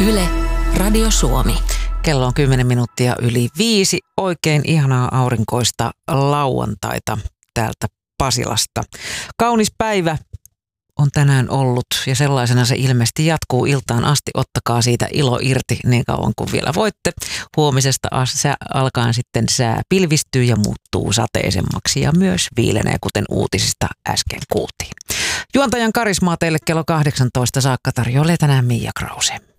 Yle, Radio Suomi. Kello on 10 minuuttia yli 5. Oikein ihanaa aurinkoista lauantaita täältä Pasilasta. Kaunis päivä on tänään ollut ja sellaisena se ilmeisesti jatkuu iltaan asti. Ottakaa siitä ilo irti niin kauan kuin vielä voitte. Huomisesta alkaen sitten sää pilvistyy ja muuttuu sateisemmaksi ja myös viilenee, kuten uutisista äsken kuultiin. Juontajan karismaa teille kello 18 saakka tarjoilee tänään Mia Krause.